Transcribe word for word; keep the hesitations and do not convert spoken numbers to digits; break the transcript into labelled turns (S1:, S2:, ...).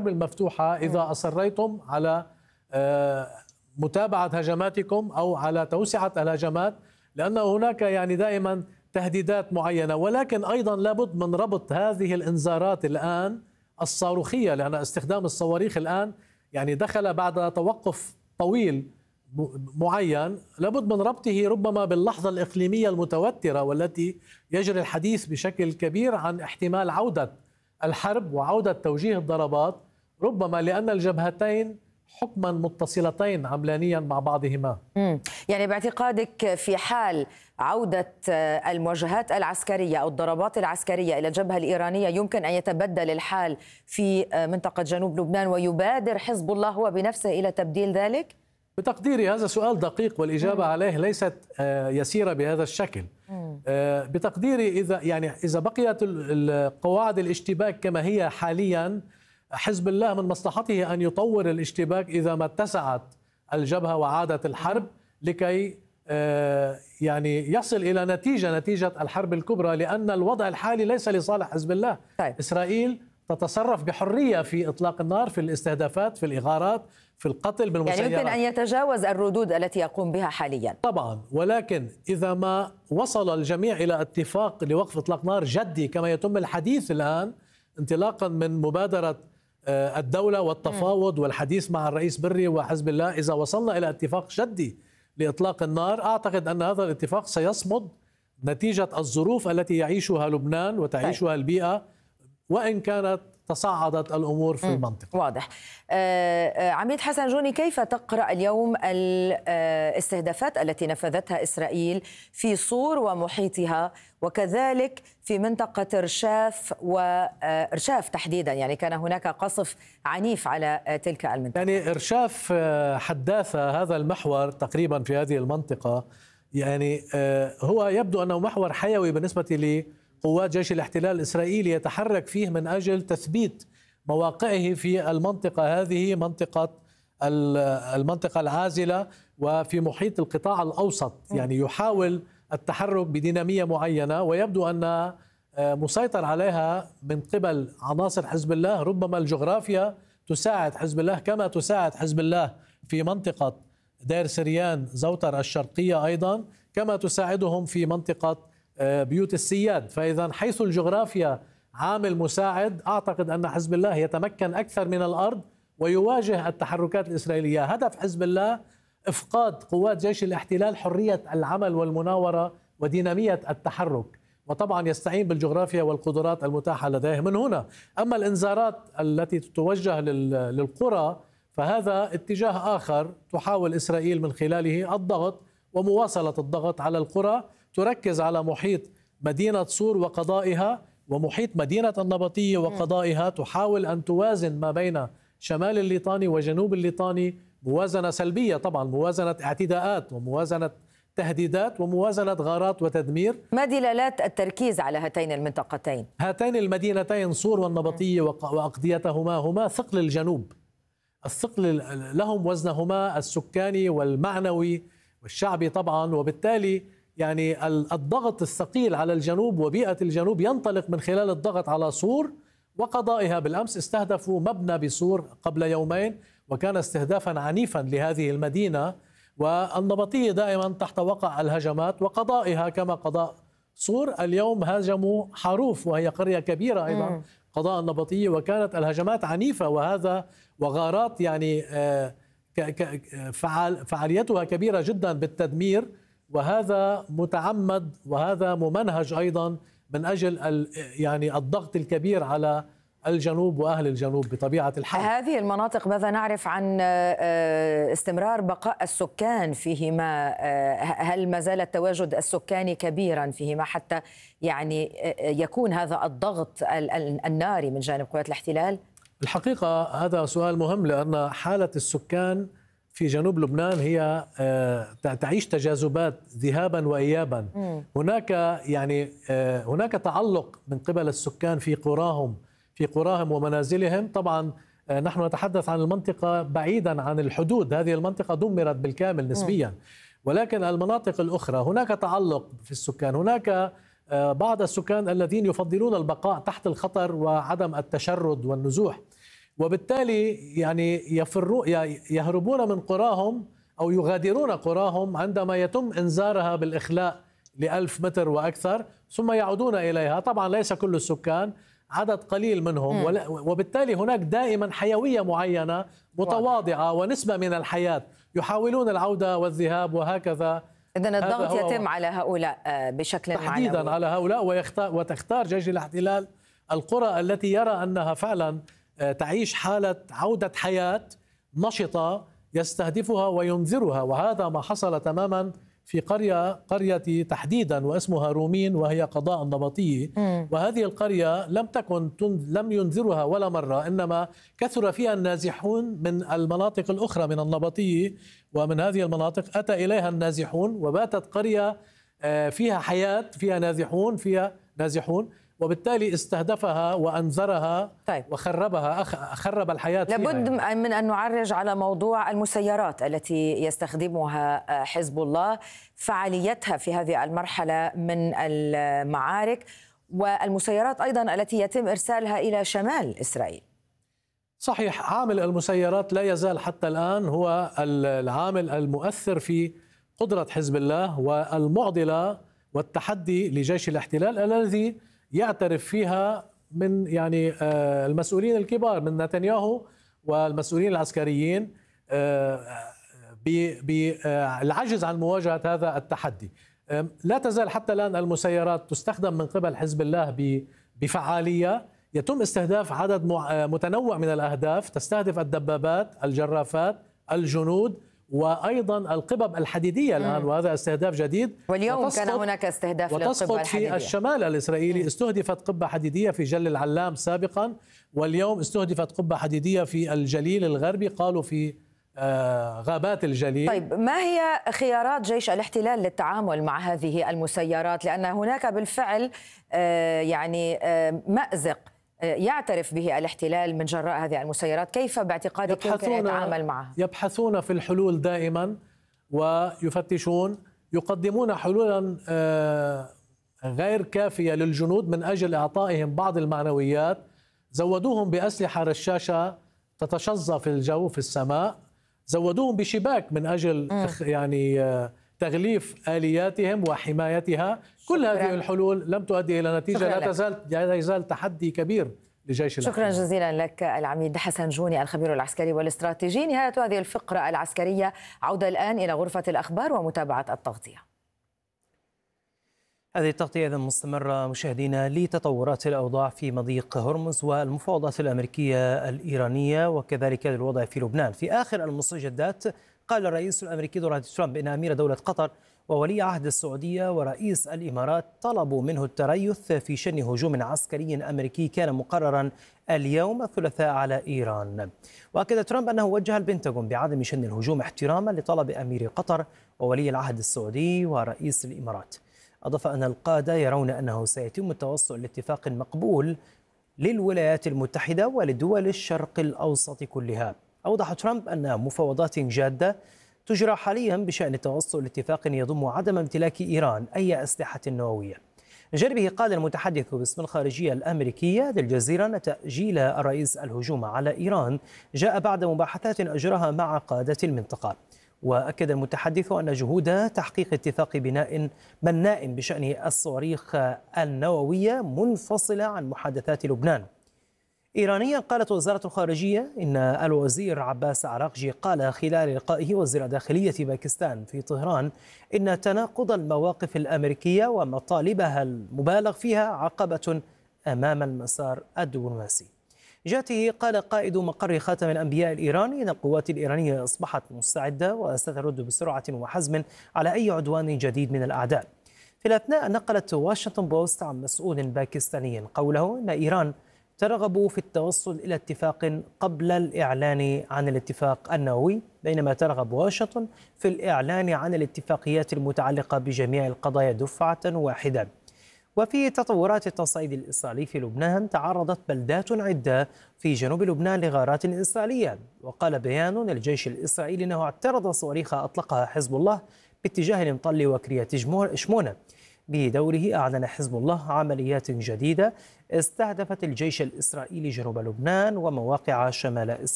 S1: الحرب المفتوحة إذا أصريتم على متابعة هجماتكم أو على توسعة الهجمات، لأن هناك يعني دائما تهديدات معينة. ولكن أيضا لابد من ربط هذه الإنذارات الآن الصاروخية، لأن استخدام الصواريخ الآن يعني دخل بعد توقف طويل معين، لابد من ربطه ربما باللحظة الإقليمية المتوترة والتي يجري الحديث بشكل كبير عن احتمال عودة الحرب وعودة توجيه الضربات، ربما لأن الجبهتين حكما متصلتين عملانيا مع بعضهما.
S2: مم. يعني باعتقادك في حال عودة المواجهات العسكرية أو الضربات العسكرية إلى الجبهة الإيرانية يمكن أن يتبدل الحال في منطقة جنوب لبنان ويبادر حزب الله هو بنفسه إلى تبديل ذلك؟
S1: بتقديري هذا سؤال دقيق والإجابة مم. عليه ليست يسيرة بهذا الشكل. مم. بتقديري إذا يعني إذا بقيت قواعد الاشتباك كما هي حاليا، حزب الله من مصلحته أن يطور الاشتباك إذا ما اتسعت الجبهة وعادت الحرب لكي يعني يصل إلى نتيجة نتيجة الحرب الكبرى، لأن الوضع الحالي ليس لصالح حزب الله. طيب. إسرائيل تتصرف بحرية في إطلاق النار، في الاستهدافات، في الإغارات، في القتل بالمسيرات.
S2: يعني يمكن أن يتجاوز الردود التي يقوم بها حاليا.
S1: طبعا، ولكن إذا ما وصل الجميع إلى اتفاق لوقف إطلاق نار جدي كما يتم الحديث الآن، انطلاقا من مبادرة الدولة والتفاوض والحديث مع الرئيس بري وحزب الله، إذا وصلنا إلى اتفاق جدي لإطلاق النار، أعتقد أن هذا الاتفاق سيصمد نتيجة الظروف التي يعيشها لبنان وتعيشها البيئة، وإن كانت تصاعدت الأمور في المنطقة.
S2: واضح. آه عميد حسن جوني، كيف تقرأ اليوم الاستهدافات التي نفذتها إسرائيل في صور ومحيطها وكذلك في منطقة رشاف ورشاف تحديدا؟ يعني كان هناك قصف عنيف على تلك المنطقة.
S1: يعني رشاف حداثة هذا المحور تقريبا في هذه المنطقة، يعني هو يبدو أنه محور حيوي بالنسبة لي قوات جيش الاحتلال الإسرائيلي يتحرك فيه من أجل تثبيت مواقعه في المنطقة هذه، منطقة المنطقة العازلة وفي محيط القطاع الأوسط. يعني يحاول التحرك بدينامية معينة، ويبدو أن مسيطر عليها من قبل عناصر حزب الله. ربما الجغرافيا تساعد حزب الله كما تساعد حزب الله في منطقة دير سريان زوتر الشرقية أيضا، كما تساعدهم في منطقة بيوت السياد. فإذا حيث الجغرافيا عامل مساعد، أعتقد أن حزب الله يتمكن أكثر من الأرض ويواجه التحركات الإسرائيلية. هدف حزب الله إفقاد قوات جيش الاحتلال حرية العمل والمناورة ودينامية التحرك، وطبعا يستعين بالجغرافيا والقدرات المتاحة لديه من هنا. أما الإنذارات التي تتوجه للقرى فهذا اتجاه آخر تحاول إسرائيل من خلاله الضغط ومواصلة الضغط على القرى، تركز على محيط مدينة صور وقضائها ومحيط مدينة النبطية وقضائها، تحاول أن توازن ما بين شمال الليطاني وجنوب الليطاني موازنة سلبية، طبعا موازنة اعتداءات وموازنة تهديدات وموازنة غارات وتدمير.
S2: ما دلالات التركيز على هاتين المنطقتين؟
S1: هاتين المدينتين صور والنبطية وأقضيتهما هما ثقل الجنوب، الثقل لهم وزنهما السكاني والمعنوي والشعبي طبعا، وبالتالي يعني الضغط الثقيل على الجنوب وبيئة الجنوب ينطلق من خلال الضغط على صور وقضائها. بالأمس استهدفوا مبنى بصور قبل يومين، وكان استهدافا عنيفا لهذه المدينة. والنبطية دائما تحت وقع الهجمات، وقضائها كما قضاء صور. اليوم هاجموا حروف وهي قرية كبيرة أيضا قضاء النبطية، وكانت الهجمات عنيفة وهذا وغارات يعني فعال فعاليتها كبيرة جدا بالتدمير، وهذا متعمد وهذا ممنهج أيضا من أجل يعني الضغط الكبير على الجنوب وأهل الجنوب بطبيعة الحال.
S2: هذه المناطق ماذا نعرف عن استمرار بقاء السكان فيهما؟ هل ما زال التواجد السكاني كبيرا فيهما حتى يعني يكون هذا الضغط الناري من جانب قوات الاحتلال؟
S1: الحقيقة هذا سؤال مهم، لأن حالة السكان في جنوب لبنان هي تعيش تجاذبات ذهابا وإيابا. هناك يعني هناك تعلق من قبل السكان في قراهم في قراهم ومنازلهم. طبعا نحن نتحدث عن المنطقة بعيدا عن الحدود، هذه المنطقة دمرت بالكامل نسبيا، ولكن المناطق الأخرى هناك تعلق في السكان. هناك بعض السكان الذين يفضلون البقاء تحت الخطر وعدم التشرد والنزوح. وبالتالي يعني يفروا يهربون من قراهم أو يغادرون قراهم عندما يتم إنذارها بالإخلاء لألف متر وأكثر، ثم يعودون إليها. طبعا ليس كل السكان، عدد قليل منهم، وبالتالي هناك دائما حيوية معينة متواضعة ونسبة من الحياة، يحاولون العودة والذهاب وهكذا.
S2: إذن الضغط يتم على هؤلاء بشكل
S1: تحديدا
S2: معنوي.
S1: على هؤلاء، ويختار وتختار جيش الاحتلال القرى التي يرى أنها فعلا تعيش حالة عودة حياة نشطة يستهدفها وينذرها. وهذا ما حصل تماما في قرية قرية تحديدا واسمها رومين، وهي قضاء النبطية. وهذه القرية لم تكن لم ينذرها ولا مرة، إنما كثر فيها النازحون من المناطق الأخرى من النبطية، ومن هذه المناطق أتى إليها النازحون، وباتت قرية فيها حياة، فيها نازحون فيها نازحون وبالتالي استهدفها وأنذرها. طيب. وخربها، خرب الحياة فيها.
S2: لابد من أن نعرج على موضوع المسيرات التي يستخدمها حزب الله، فعاليتها في هذه المرحلة من المعارك، والمسيرات أيضا التي يتم إرسالها إلى شمال إسرائيل.
S1: صحيح، عامل المسيرات لا يزال حتى الآن هو العامل المؤثر في قدرة حزب الله والمعضلة والتحدي لجيش الاحتلال الذي يعترف فيها من يعني المسؤولين الكبار من نتنياهو والمسؤولين العسكريين بالعجز عن مواجهة هذا التحدي. لا تزال حتى الآن المسيرات تستخدم من قبل حزب الله بفعالية، يتم استهداف عدد متنوع من الأهداف، تستهدف الدبابات، الجرافات، الجنود، وأيضا القبب الحديدية الآن، وهذا استهداف جديد.
S2: واليوم كان هناك استهداف للقبة الحديدية.
S1: وتسقط في الشمال الإسرائيلي، استهدفت قبة حديدية في جل العلام سابقا، واليوم استهدفت قبة حديدية في الجليل الغربي، قالوا في غابات الجليل.
S2: طيب، ما هي خيارات جيش الاحتلال للتعامل مع هذه المسيرات؟ لأن هناك بالفعل يعني مأزق يعترف به الاحتلال من جراء هذه المسيرات. كيف باعتقادك يمكن أن يتعامل معها؟
S1: يبحثون في الحلول دائما ويفتشون، يقدمون حلولا غير كافية للجنود من أجل إعطائهم بعض المعنويات. زودوهم بأسلحة رشاشة تتشظى في الجو في السماء، زودوهم بشباك من أجل يعني تغليف آلياتهم وحمايتها. كل هذه الحلول لم تؤدي إلى نتيجة. لا تزال لا يزال تحدي كبير لجيش
S2: شكرا
S1: الاحتلال.
S2: جزيلا لك العميد حسن جوني الخبير العسكري والاستراتيجي. نهاية هذه الفقرة العسكرية، عودة الآن إلى غرفة الأخبار ومتابعة التغطية.
S3: هذه التغطية إذن مستمرة مشاهدينا لتطورات الأوضاع في مضيق هرمز والمفاوضات الأمريكية الإيرانية وكذلك الوضع في لبنان. في آخر المستجدات قال الرئيس الأمريكي دونالد ترامب إن أمير دولة قطر وولي عهد السعودية ورئيس الإمارات طلبوا منه التريث في شن هجوم عسكري أمريكي كان مقررا اليوم الثلاثاء على إيران. وأكد ترامب أنه وجه البنتاغون بعدم شن الهجوم احتراما لطلب أمير قطر وولي العهد السعودي ورئيس الإمارات. أضاف أن القادة يرون أنه سيتم التوصل لاتفاق مقبول للولايات المتحدة ولدول الشرق الأوسط كلها. أوضح ترامب أن مفاوضات جادة تجرى حاليا بشأن التوصل لاتفاق يضم عدم امتلاك إيران أي أسلحة نووية. جانبه قال المتحدث باسم الخارجية الأمريكية للجزيرة أن تأجيل الرئيس الهجوم على إيران جاء بعد مباحثات أجراها مع قادة المنطقة. وأكد المتحدث أن جهود تحقيق اتفاق بناء بناء بشأن الصواريخ النووية منفصلة عن محادثات لبنان. إيرانيا قالت وزارة الخارجية إن الوزير عباس عراقجي قال خلال لقائه وزير داخلية باكستان في طهران إن تناقض المواقف الأمريكية ومطالبها المبالغ فيها عقبة أمام المسار الدبلوماسي. جاته قال قائد مقر خاتم الأنبياء الإيراني إن القوات الإيرانية أصبحت مستعدة وسترد بسرعة وحزم على أي عدوان جديد من الأعداء. في الأثناء نقلت واشنطن بوست عن مسؤول باكستاني قوله إن إيران ترغب في التوصل إلى اتفاق قبل الإعلان عن الاتفاق النووي، بينما ترغب واشنطن في الإعلان عن الاتفاقيات المتعلقة بجميع القضايا دفعة واحدة. وفي تطورات التصعيد الإسرائيلي في لبنان، تعرضت بلدات عدة في جنوب لبنان لغارات إسرائيلية. وقال بيان للجيش الإسرائيلي أنه اعترض صواريخ أطلقها حزب الله باتجاه المطل وكريات شمونة. بدوره أعلن حزب الله عمليات جديدة استهدفت الجيش الإسرائيلي جنوب لبنان ومواقع شمال إسرائيل.